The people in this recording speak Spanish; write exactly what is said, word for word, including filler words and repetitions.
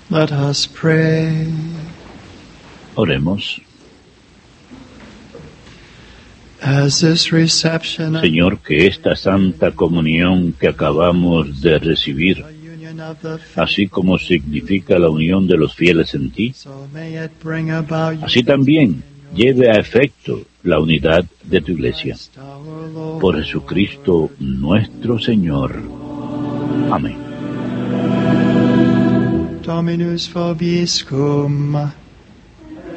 Let us pray. Oremos. As this reception of Señor, que esta santa comunión que acabamos de recibir, the union of the faith, así como significa la unión de los fieles en ti, so may it bring about así también lleve a efecto la unidad de tu Iglesia. Christ our Lord. Por Jesucristo nuestro Señor. Amén. Dominus vobiscum.